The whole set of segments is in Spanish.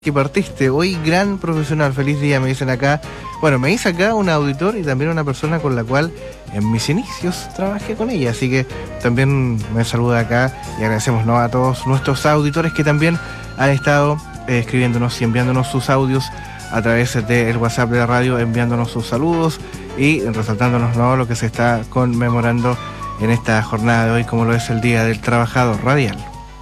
que partiste. Hoy gran profesional, feliz día, me dicen acá. Bueno, me dice acá un auditor y también una persona con la cual en mis inicios trabajé con ella, así que también me saluda acá y agradecemos, ¿no?, a todos nuestros auditores que también han estado escribiéndonos y enviándonos sus audios a través del WhatsApp de la radio, enviándonos sus saludos y resaltándonos, ¿no?, lo que se está conmemorando en esta jornada de hoy, como lo es el Día del Trabajador Radial.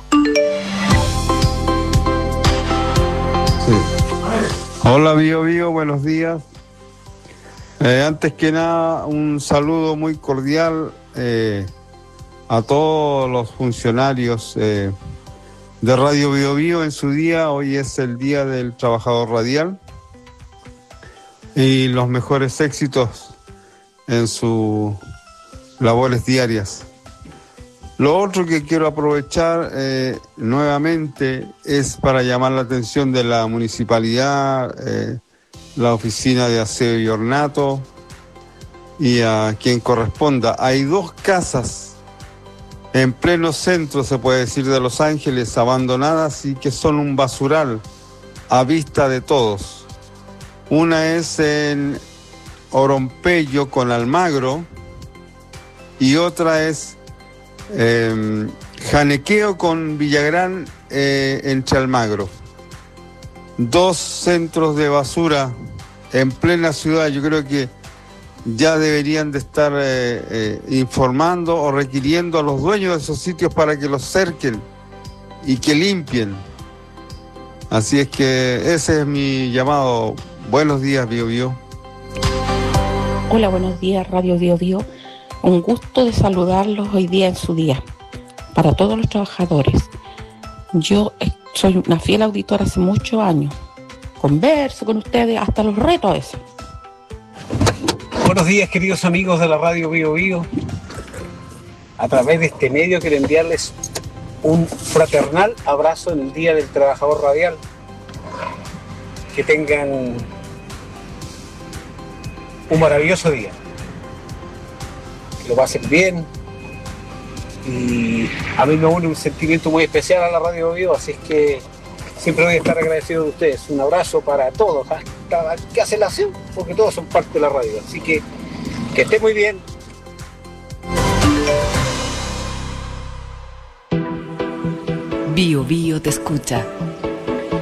Sí. Hola Bio, buenos días. Antes que nada, un saludo muy cordial a todos los funcionarios de Radio Bio en su día. Hoy es el Día del Trabajador Radial y los mejores éxitos en sus labores diarias. Lo otro que quiero aprovechar nuevamente es para llamar la atención de la municipalidad, la oficina de aseo y ornato y a quien corresponda. Hay dos casas en pleno centro, se puede decir, de Los Ángeles, abandonadas y que son un basural a vista de todos. Una es en Orompeyo con Almagro y otra es Janequeo con Villagrán entre Almagro. Dos centros de basura en plena ciudad. Yo creo que ya deberían de estar informando o requiriendo a los dueños de esos sitios para que los cerquen y que limpien. Así es que ese es mi llamado. Buenos días, Bio. Hola, buenos días, Radio Bio. Un gusto de saludarlos hoy día en su día. Para todos los trabajadores. Yo soy una fiel auditora hace muchos años. Converso con ustedes, hasta los reto a veces. Buenos días, queridos amigos de la Radio Bio. A través de este medio quiero enviarles un fraternal abrazo en el Día del Trabajador Radial. Que tengan un maravilloso día. Que lo pasen bien. Y a mí me une un sentimiento muy especial a la Radio Bio, así es que siempre voy a estar agradecido de ustedes. Un abrazo para todos, hasta que hacen la acción, porque todos son parte de la radio. Así que esté muy bien. Bio te escucha.